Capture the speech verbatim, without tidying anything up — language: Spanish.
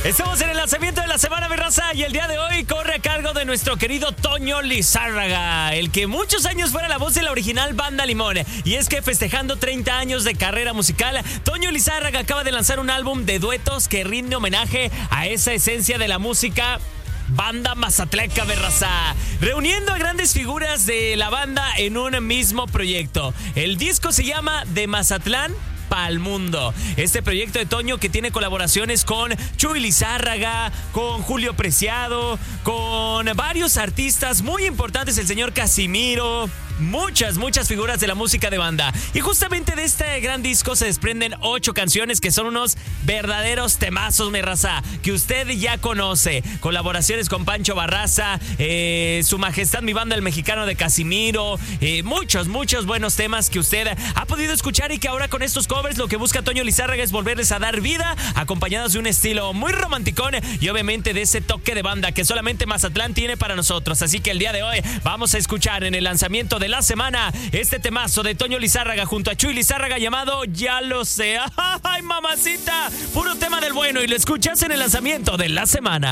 Estamos en el lanzamiento de la semana, mi raza, y el día de hoy corre a cargo de nuestro querido Toño Lizárraga, el que muchos años fuera la voz de la original Banda Limón. Y es que festejando treinta años de carrera musical, Toño Lizárraga acaba de lanzar un álbum de duetos que rinde homenaje a esa esencia de la música Banda Mazatleca, mi raza, reuniendo a grandes figuras de la banda en un mismo proyecto. El disco se llama De Mazatlán al mundo. Este proyecto de Toño, que tiene colaboraciones con Chuy Lizárraga, con Julio Preciado, con varios artistas muy importantes, el señor Casimiro, muchas, muchas figuras de la música de banda. Y justamente de este gran disco se desprenden ocho canciones que son unos verdaderos temazos, mi raza, que usted ya conoce. Colaboraciones con Pancho Barraza, eh, Su Majestad Mi Banda el Mexicano de Casimiro, eh, muchos, muchos buenos temas que usted ha podido escuchar y que ahora con estos covers lo que busca Toño Lizárraga es volverles a dar vida, acompañados de un estilo muy romanticón y obviamente de ese toque de banda que solamente Mazatlán tiene para nosotros. Así que el día de hoy vamos a escuchar en el lanzamiento de la semana este temazo de Toño Lizárraga junto a Chuy Lizárraga llamado Ya Lo Sé. ¡Ay, mamacita! Puro tema del bueno, y lo escuchas en el lanzamiento de la semana.